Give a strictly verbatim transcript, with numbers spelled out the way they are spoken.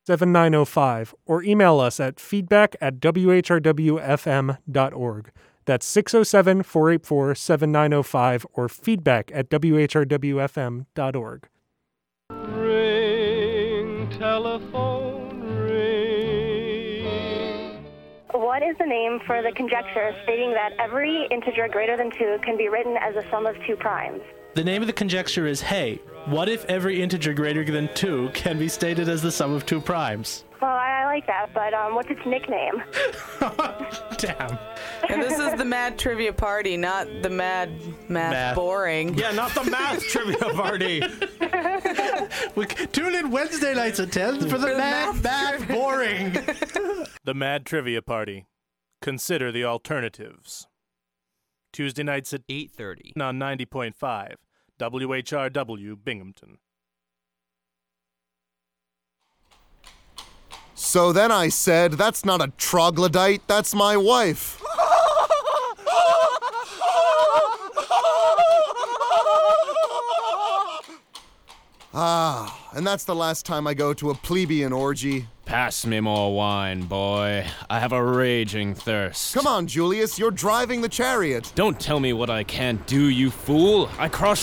seven nine zero five or email us at feedback at w h r w f m dot org. That's six oh seven, four eight four, seven nine zero five or feedback at w h r w f m dot org. Ring, telephone, ring. What is the name for the conjecture stating that every integer greater than two can be written as a sum of two primes? The name of the conjecture is, hey, what if every integer greater than two can be stated as the sum of two primes? Well, I, I like that, but um, what's its nickname? Damn. And this is the Mad Trivia Party, not the Mad Math, Math. Boring. Yeah, not the Math Trivia Party. We, tune in Wednesday nights at ten for the, For the Mad Math Math Boring. The Mad Trivia Party. Consider the alternatives. Tuesday nights at eight thirty on ninety point five W H R W Binghamton. So then I said, that's not a troglodyte, that's my wife. Ah, and that's the last time I go to a plebeian orgy. Pass me more wine, boy. I have a raging thirst. Come on, Julius, you're driving the chariot. Don't tell me what I can't do, you fool. I crossed